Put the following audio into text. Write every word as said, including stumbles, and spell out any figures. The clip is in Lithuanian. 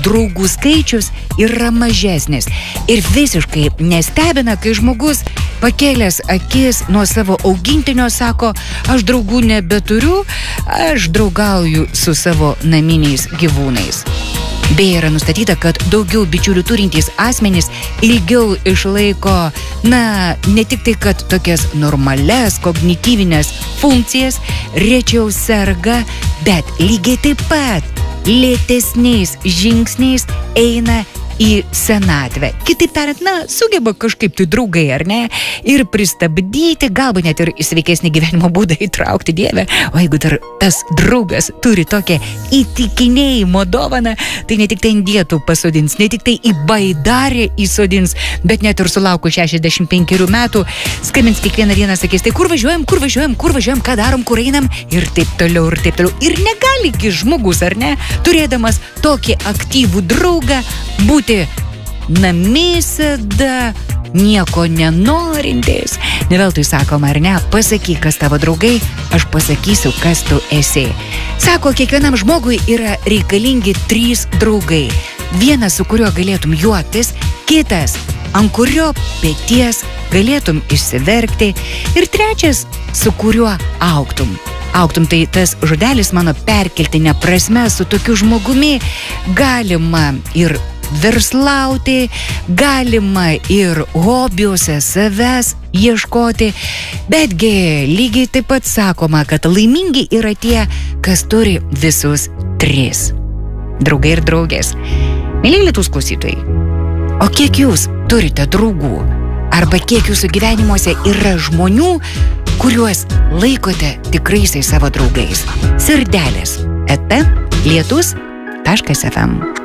draugų skaičius yra mažesnis. Ir visiškai nestebina, kai žmogus pakėlęs akis nuo savo augintinio sako, aš draugų nebeturiu, aš draugauju su savo naminiais gyvūnais. Beje, yra nustatyta, kad daugiau bičiulių turintys asmenys ilgiau išlaiko, na, ne tik tai, kad tokias normales kognityvinės funkcijas, rečiau serga, bet lygiai taip pat lėtesniais žingsniais eina į senatvę. Kitaip tariant, na, sugeba kažkaip tai draugai, ar ne, ir pristabdyti, galbūt net ir sveikesnį gyvenimo būdą įtraukti, Dieve. O jeigu dar tas draugas turi tokią įtikinėjimo dovaną, tai ne tik tai ant dietų pasodins, ne tik tai į baidarį įsodins, bet net ir sulaukus šešiasdešimt penkerių metų skambins kiekvieną dieną, sakys, tai kur važiuojam, kur važiuojam, kur važiuojam, ką darom, kur einam ir taip toliau, ir taip toliau. Ir negali gi žmogus, ar ne, turėdamas tokį aktyvų draugą, būti namisada, nieko nenorintis. Ne veltui sakoma, ar ne, pasakyk, kas tavo draugai, aš pasakysiu, kas tu esi. Sako, kiekvienam žmogui yra reikalingi trys draugai. Vienas, su kuriuo galėtum juoktis, kitas, ant kurio peties galėtum išsiverkti, ir trečias, su kuriuo augtum. Augtum, tai tas žodelis mano perkeltinė prasme, su tokiu žmogumi galima ir verslauti, galima ir hobiuose savęs ieškoti, betgi lygiai taip pat sakoma, kad laimingi yra tie, kas turi visus tris. Draugai ir draugės. Mėly Lietuvos klausytojai, o kiek jūs turite draugų? Arba kiek jūsų gyvenimuose yra žmonių, kuriuos laikote tikraisiais savo draugais? Sirdelės eta lietus taškas ef em